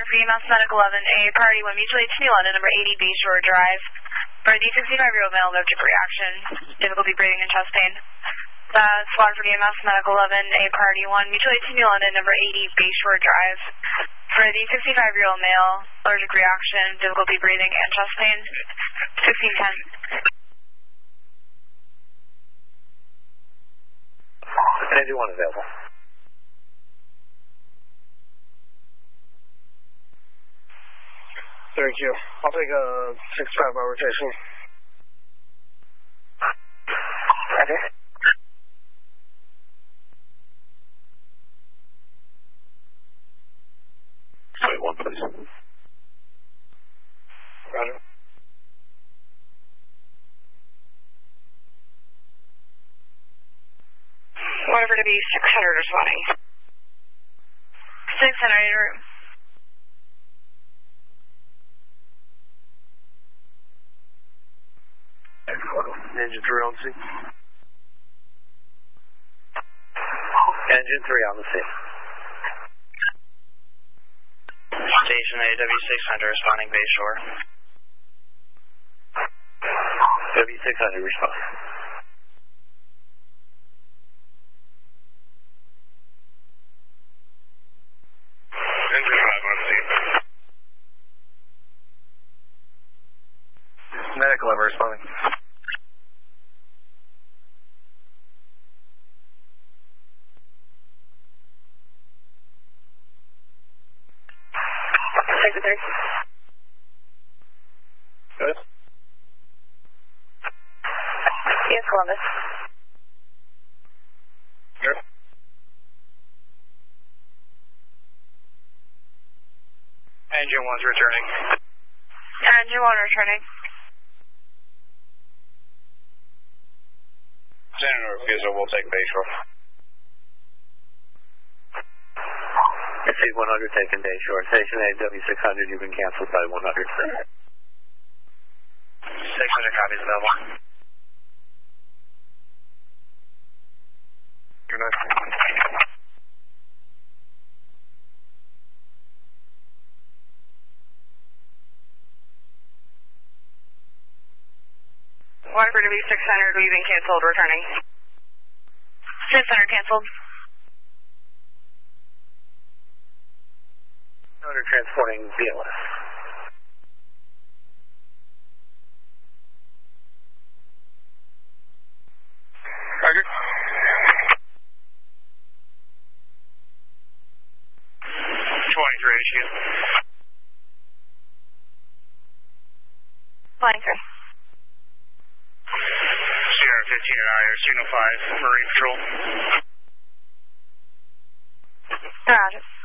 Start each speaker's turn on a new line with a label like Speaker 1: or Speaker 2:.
Speaker 1: for EMS Medic 11A, priority 1, mutual aid to London, number 80 Bayshore Drive. For the 65-year-old male, allergic reaction, difficulty breathing and chest pain. Squad for EMS Medic 11A, priority 1, mutual aid to London, number 80 Bayshore Drive. For the 65-year-old male, allergic reaction, difficulty breathing and chest pain. 1610.
Speaker 2: Anyone available?
Speaker 3: Thank you. I'll take a 6-5 hour rotation.
Speaker 2: Roger. Wait, 1 please.
Speaker 3: Roger.
Speaker 1: Whatever to be 600 responding. 600 room.
Speaker 3: Engine 3 on scene.
Speaker 2: Engine 3 on the scene.
Speaker 4: Station AW600 responding Bayshore.
Speaker 2: W600 respond.
Speaker 3: Engine 5 on scene. Medic 11 responding.
Speaker 1: Secretary.
Speaker 3: Good.
Speaker 1: Yes, Columbus.
Speaker 3: Good. Engine 1's returning.
Speaker 1: Engine 1 returning.
Speaker 3: Senator refusal, we'll take Bayshore.
Speaker 2: SC-100 taken Bayshore. Station AW600, you've been canceled by 100.
Speaker 4: 600 copies available.
Speaker 3: Good night.
Speaker 1: One for W600, we've been canceled, returning. 600 canceled.
Speaker 2: 100 transporting BLS.
Speaker 3: Roger. 23 issue.
Speaker 1: Flying through.
Speaker 3: Sierra 15 and I are Signal 5, Marine Patrol.
Speaker 1: Roger.